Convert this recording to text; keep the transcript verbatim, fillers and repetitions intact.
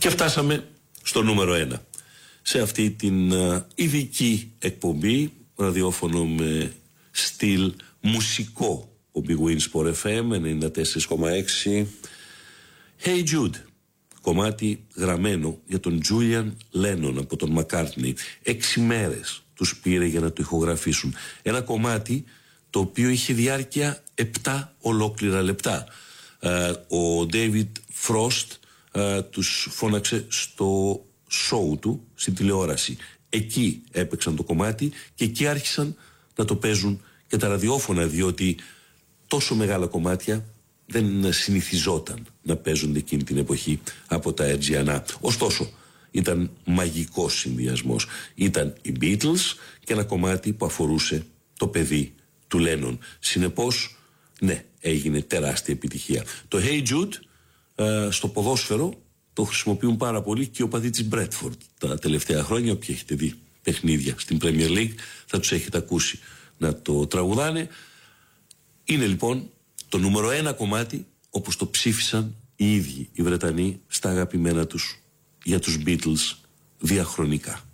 Και φτάσαμε στο νούμερο ένα. Σε αυτή την uh, ειδική εκπομπή, ραδιόφωνο με στυλ μουσικό, ο Big Win Sport εφ εμ ενενήντα τέσσερα κόμμα έξι. Hey Jude, κομμάτι γραμμένο για τον Julian Lennon από τον McCartney. Έξι μέρες τους πήρε για να το ηχογραφήσουν. Ένα κομμάτι το οποίο είχε διάρκεια επτά ολόκληρα λεπτά. Uh, ο David Frost uh, τους φώναξε στο show του, στην τηλεόραση. Εκεί έπαιξαν το κομμάτι και εκεί άρχισαν να το παίζουν και τα ραδιόφωνα, διότι τόσο μεγάλα κομμάτια δεν συνηθιζόταν να παίζονται εκείνη την εποχή από τα Αιτζιανά. Ωστόσο, ήταν μαγικός συνδυασμός. Ήταν οι Beatles και ένα κομμάτι που αφορούσε το παιδί του Lennon. Συνεπώς, ναι, έγινε τεράστια επιτυχία. Το Hey Jude ε, στο ποδόσφαιρο το χρησιμοποιούν πάρα πολύ και οι οπαδοί της Bradford τα τελευταία χρόνια. Όποιοι έχετε δει παιχνίδια στην Premier League θα τους έχετε ακούσει να το τραγουδάνε. Είναι λοιπόν το νούμερο ένα κομμάτι όπως το ψήφισαν οι ίδιοι οι Βρετανοί στα αγαπημένα τους για τους Beatles διαχρονικά.